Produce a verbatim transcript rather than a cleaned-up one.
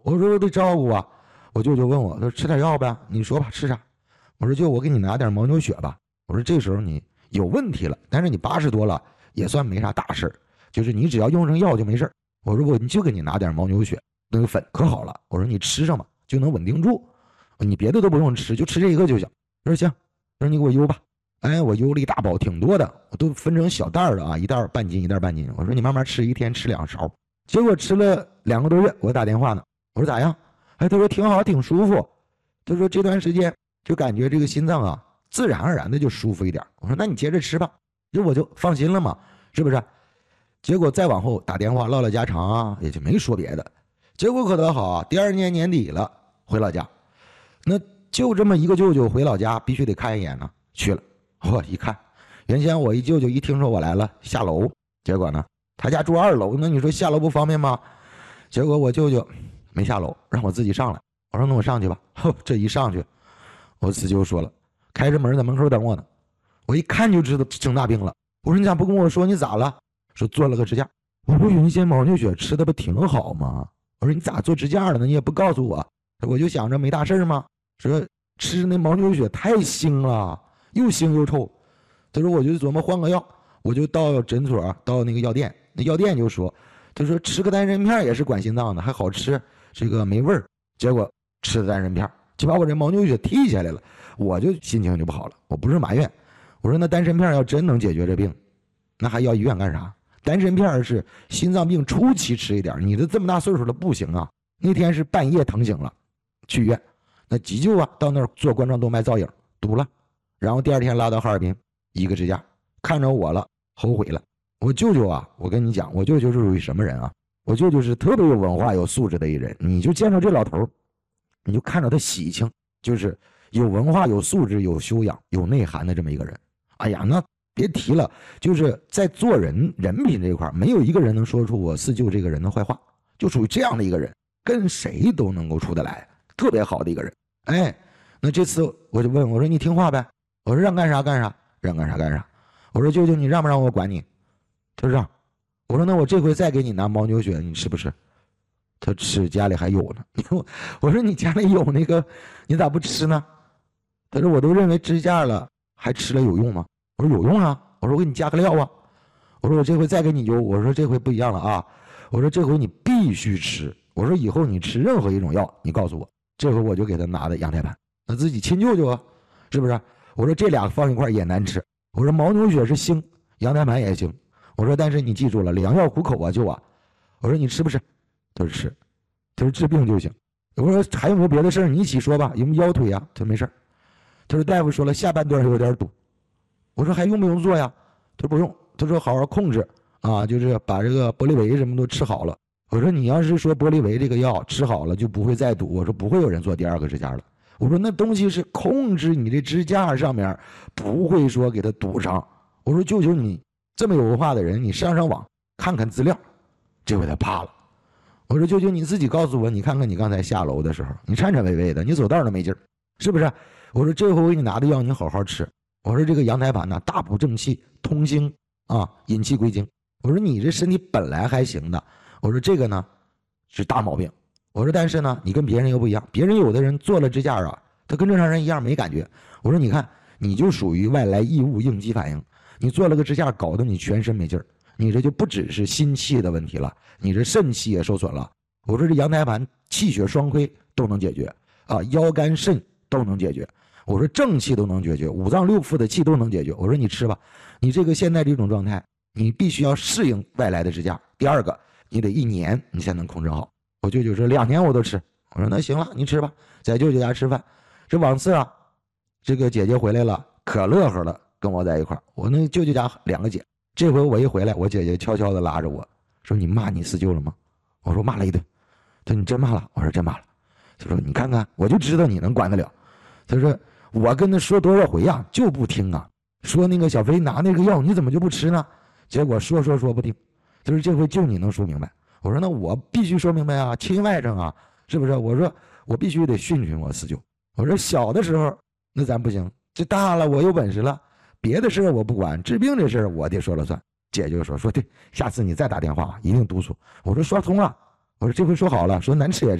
我说我得照顾啊。我舅舅问我，他说吃点药呗，你说吧，吃啥？我说舅，我给你拿点牦牛血吧。我说这时候你有问题了，但是你八十多了，也算没啥大事，就是你只要用上药就没事。我说我你就给你拿点牦牛血，那个粉可好了。我说你吃上吧，就能稳定住，你别的都不用吃，就吃这一个就行。他说行，他说你给我邮吧。哎，我邮了一大包，挺多的，我都分成小袋的啊，一袋半斤，一袋半斤。我说你慢慢吃，一天吃两勺。结果吃了两个多月，我打电话呢，我说咋样？哎，他说挺好，挺舒服。他说这段时间就感觉这个心脏啊，自然而然的就舒服一点。我说那你接着吃吧，这我就放心了嘛，是不是？结果再往后打电话唠唠家常啊，也就没说别的。结果可倒好啊，第二年年底了，回老家，那就这么一个舅舅回老家，必须得看一眼呢。去了，我一看，原先我一舅舅一听说我来了，下楼，结果呢，他家住二楼，那你说下楼不方便吗？结果我舅舅没下楼，让我自己上来。我说那我上去吧。这一上去，我四舅说了，开着门在门口等我呢。我一看就知道生大病了。我说你咋不跟我说你咋了？说做了个支架。我说原先牦牛血吃的不挺好吗？我说你咋做支架了呢？你也不告诉我。我就想着没大事吗？说吃那牦牛血太腥了，又腥又臭。他说我就琢磨换个药，我就到诊所，到那个药店，那药店就说，他说吃个丹参片也是管心脏的，还好吃，这个没味儿。结果吃的丹参片就把我这牦牛血踢下来了，我就心情就不好了。我不是埋怨，我说那丹参片要真能解决这病，那还要医院干啥？丹参片是心脏病初期吃一点，你这这么大岁数了不行啊。那天是半夜疼醒了，去医院，那急救啊，到那儿做冠状动脉造影，堵了，然后第二天拉到哈尔滨，一个支架，看着我了，后悔了。我舅舅啊，我跟你讲，我舅舅是属于什么人啊？我舅舅是特别有文化有素质的一人，你就见到这老头，你就看着他喜庆，就是有文化有素质有修养有内涵的这么一个人。哎呀，那别提了，就是在做人人品这一块，没有一个人能说出我四舅这个人的坏话，就属于这样的一个人，跟谁都能够处得来，特别好的一个人。哎，那这次我就问我说你听话呗，我说让干啥干啥，让干啥干啥。我说舅舅你让不让我管你？他说让。我说那我这回再给你拿牦牛血，你吃不吃？他吃，家里还有呢。我说你家里有那个，你咋不吃呢？他说我都认为支架了，还吃了有用吗？我说有用啊。我说我给你加个料啊。我说我这回再给你邮，我说这回不一样了啊。我说这回你必须吃。我说以后你吃任何一种药，你告诉我。这回我就给他拿的羊胎盘，他自己亲舅舅啊，是不是？我说这俩放一块也难吃。我说牦牛血是腥，羊胎盘也行。我说但是你记住了，良药苦口啊，舅啊。我说你吃不吃？他说吃。他说治病就行。我说还有没有别的事儿？你一起说吧。有没有腰腿啊？他说没事。他说大夫说了下半段有点堵。我说还用不用做呀？他说不用。他说好好控制啊，就是把这个玻利维什么都吃好了。我说你要是说玻利维这个药吃好了就不会再堵，我说不会有人做第二个支架了。我说那东西是控制你这支架上面，不会说给它堵上。我说舅舅你这么有文化的人，你上上网看看资料。这回他怕了。我说舅舅你自己告诉我，你看看你刚才下楼的时候，你颤颤巍巍的，你走道都没劲儿，是不是？我说这回我给你拿的药你好好吃。我说这个羊胎盘呢，大补正气，通经啊，引气归经。我说你这身体本来还行的，我说这个呢是大毛病。我说但是呢你跟别人又不一样，别人有的人做了支架啊，他跟正常人一样没感觉。我说你看你就属于外来异物应激反应，你做了个支架搞得你全身没劲儿，你这就不只是心气的问题了，你这肾气也受损了。我说这羊胎盘气血双亏都能解决啊，腰肝肾都能解决。我说正气都能解决，五脏六腑的气都能解决。我说你吃吧，你这个现在这种状态，你必须要适应外来的支架。第二个，你得一年你才能控制好。我舅舅说两年我都吃。我说那行了，你吃吧，在舅舅家吃饭。这往次啊，这个姐姐回来了，可乐呵了，跟我在一块儿。我那舅舅家两个姐，这回我一回来，我姐姐悄悄地拉着我说：“你骂你四舅了吗？”我说骂了一顿。他说你真骂了？我说真骂了。他说你看看，我就知道你能管得了。他说我跟他说多少回呀，就不听啊。说那个小飞拿那个药，你怎么就不吃呢？结果说说说不听。他说这回就你能说明白。我说那我必须说明白啊，亲外甥啊，是不是？我说我必须得训训我四舅。我说小的时候那咱不行，这大了我有本事了，别的事我不管，治病这事我得说了算。姐就说说对，下次你再打电话一定督促。我说说通了，我说这回说好了，说难吃也